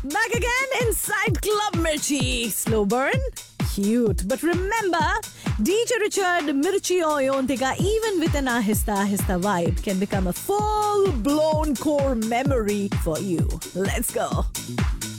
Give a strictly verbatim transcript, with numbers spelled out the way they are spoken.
Back again inside Club Mirchi. Slow burn? Cute. But remember, D J Richard Mirchi Oyontiga, even with an ahista ahista vibe, can become a full-blown core memory for you. Let's go.